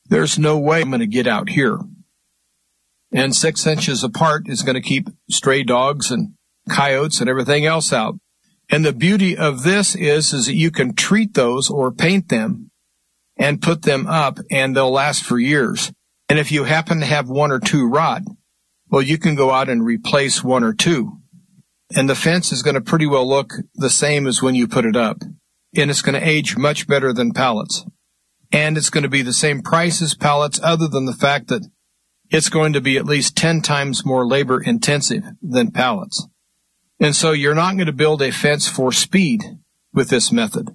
there's no way I'm going to get out here. And 6 inches apart is going to keep stray dogs and coyotes and everything else out. And the beauty of this is that you can treat those or paint them and put them up, and they'll last for years. And if you happen to have 1 or 2 rot, well, you can go out and replace 1 or 2. And the fence is going to pretty well look the same as when you put it up. And it's going to age much better than pallets. And it's going to be the same price as pallets, other than the fact that it's going to be at least 10 times more labor intensive than pallets. And so you're not going to build a fence for speed with this method.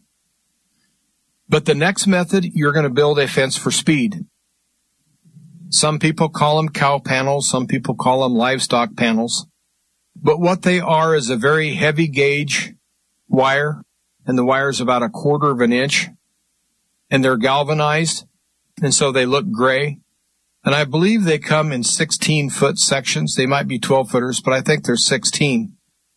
But the next method, you're going to build a fence for speed. Some people call them cow panels. Some people call them livestock panels. But what they are is a very heavy gauge wire, and the wire is about 1/4 of an inch, and they're galvanized, and so they look gray. And I believe they come in 16-foot sections. They might be 12-footers, but I think they're 16.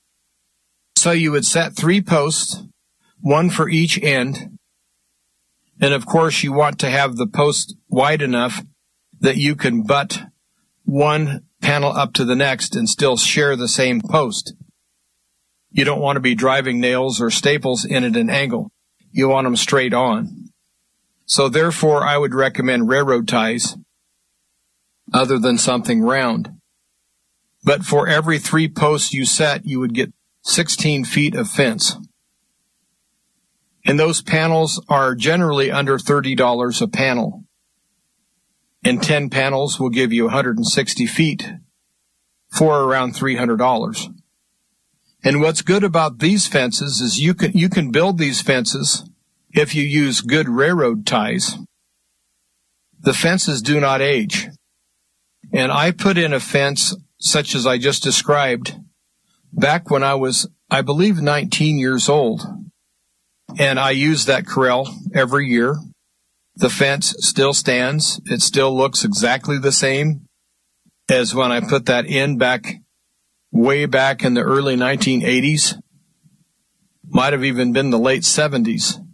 So you would set 3 posts, 1 for each end. And of course, you want to have the post wide enough that you can butt one panel up to the next and still share the same post. You don't want to be driving nails or staples in at an angle. You want them straight on. So therefore, I would recommend railroad ties other than something round. But for every 3 posts you set, you would get 16 feet of fence. And those panels are generally under $30 a panel. And 10 panels will give you 160 feet for around $300. And what's good about these fences is you can build these fences if you use good railroad ties. The fences do not age. And I put in a fence such as I just described back when I was, I believe, 19 years old. And I use that corral every year. The fence still stands. It still looks exactly the same as when I put that in way back in the early 1980s. Might have even been the late 70s.